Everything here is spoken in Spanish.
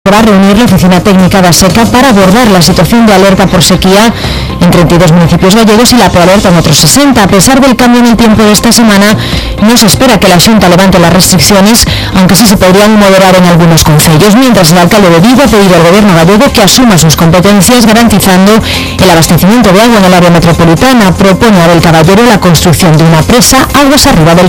a reunir la Oficina Técnica da Seca para abordar la situación de alerta por sequía en 32 municipios gallegos y la prealerta en otros 60. A pesar del cambio en el tiempo de esta semana, no se espera que la Xunta levante las restricciones, aunque sí se podrían moderar en algunos concellos, mientras el alcalde de Vigo ha pedido al gobierno gallego que asuma sus competencias garantizando el abastecimiento de agua en el área metropolitana. Propone a Abel Caballero la construcción de una presa aguas arriba del